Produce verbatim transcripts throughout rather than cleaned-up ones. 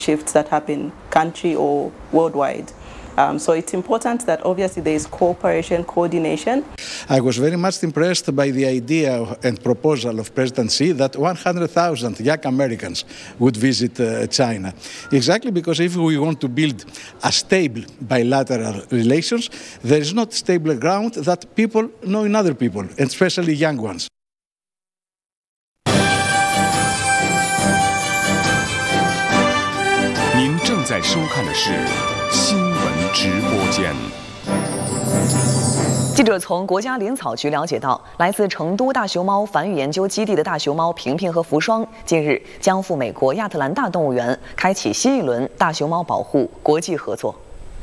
shifts that happen country or worldwide. Um, so it's important that obviously there is cooperation, coordination. I was very much impressed by the idea and proposal of President Xi that one hundred thousand young Americans would visit uh, China. Exactly because if we want to build a stable bilateral relations, there is not stable ground that people know in other people, and especially young ones. 您正在收看的是新闻直播间。 记者从国家林草局了解到，来自成都大熊猫繁育研究基地的大熊猫平平和福双，近日将赴美国亚特兰大动物园开启新一轮大熊猫保护国际合作。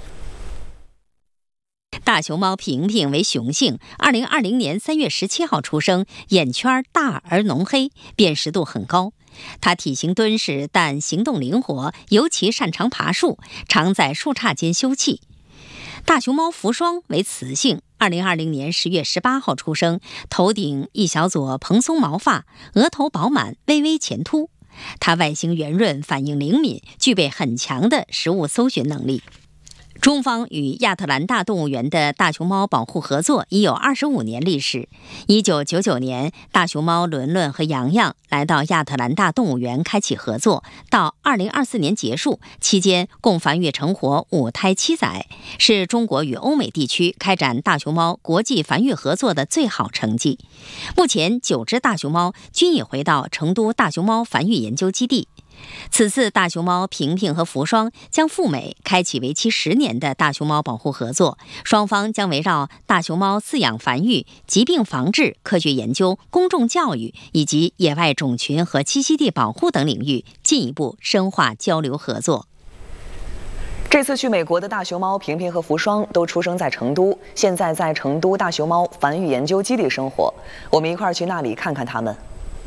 大熊猫平平为雄性，二零二零年三月十七号出生，眼圈大而浓黑，辨识度很高。它体型敦实，但行动灵活，尤其擅长爬树，常在树杈间休憩。大熊猫福双为雌性，二零二零年十月十八号出生，头顶一小撮蓬松毛发，额头饱满，微微前凸。它外形圆润，反应灵敏，具备很强的食物搜寻能力。 中方与亚特兰大动物园的大熊猫保护合作已有二十五年历史。一九九九年，大熊猫伦伦和洋洋来到亚特兰大动物园开启合作，到二零二四年结束，期间共繁育成活五胎七仔，是中国与欧美地区开展大熊猫国际繁育合作的最好成绩。目前，九只大熊猫均已回到成都大熊猫繁育研究基地。 此次大熊猫平平和福双将赴美开启为期十年的大熊猫保护合作，双方将围绕大熊猫饲养繁育、疾病防治、科学研究、公众教育以及野外种群和栖息地保护等领域进一步深化交流合作。 这次去美国的大熊猫平平和福双都出生在成都，现在在成都大熊猫繁育研究基地生活。我们一块儿去那里看看它们。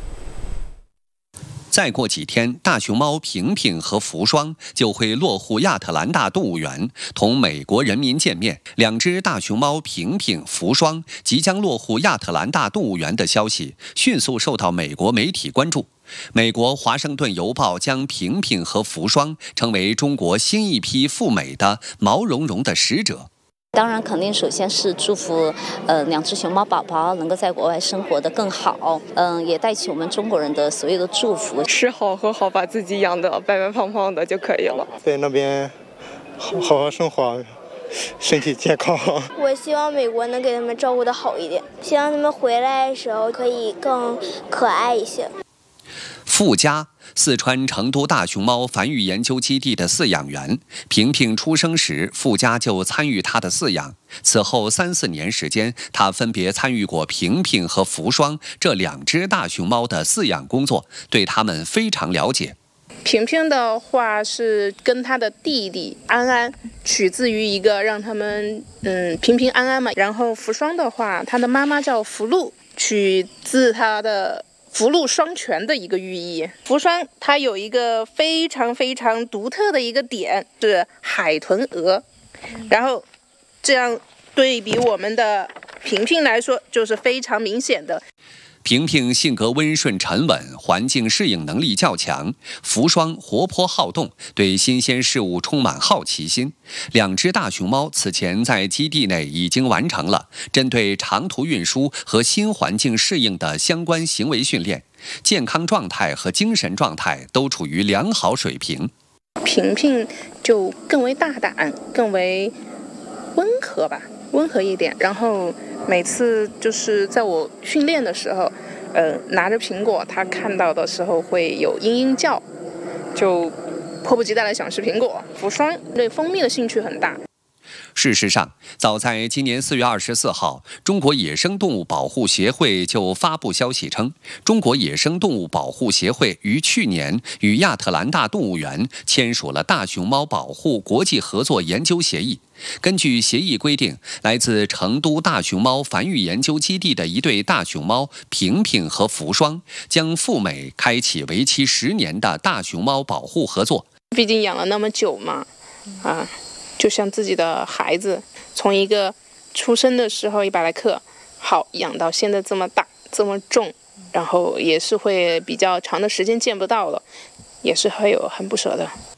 再过几天，大熊猫平平和福双就会落户亚特兰大动物园，同美国人民见面。两只大熊猫平平、福双即将落户亚特兰大动物园的消息，迅速受到美国媒体关注。美国《华盛顿邮报》将平平和福双称为中国新一批赴美的毛茸茸的使者。 当然，肯定首先是祝福，呃，两只熊猫宝宝能够在国外生活得更好，嗯、呃，也带起我们中国人的所有的祝福， 吃好喝好，把自己养得白白胖胖的就可以了。 在那边好好好生活，身体健康。 我希望美国能给他们照顾得好一点，希望他们回来的时候可以更可爱一些。 傅家，四川成都大熊猫繁育研究基地的饲养员。平平出生时，傅家就参与它的饲养。此后三四年时间，他分别参与过平平和福双这两只大熊猫的饲养工作，对它们非常了解。 平平的话是跟他的弟弟安安取自于一个让他们嗯平平安安嘛，然后福双的话，他的妈妈叫福禄，取自他的。 福禄双全的一个寓意。福双它有一个非常非常独特的一个点是海豚额，然后这样对比我们的平平来说就是非常明显的。 平平性格温顺沉稳，环境适应能力较强；福双活泼好动，对新鲜事物充满好奇心。两只大熊猫此前在基地内已经完成了针对长途运输和新环境适应的相关行为训练，健康状态和精神状态都处于良好水平。 平平就更为大胆，更为温和吧，温和一点，然后。 每次就是在我训练的时候，呃，拿着苹果，他看到的时候会有嘤嘤叫，就迫不及待地想吃苹果。福双对蜂蜜的兴趣很大。 事实上，早在今年四月二十四号，中国野生动物保护协会就发布消息称，中国野生动物保护协会于去年与亚特兰大动物园签署了大熊猫保护国际合作研究协议。根据协议规定，来自成都大熊猫繁育研究基地的一对大熊猫平平和福双将赴美开启为期十年的大熊猫保护合作。 毕竟养了那么久嘛，啊。 就像自己的孩子，从一个出生的时候一百来克，好养到现在这么大这么重，然后也是会比较长的时间见不到了，也是会有很不舍的。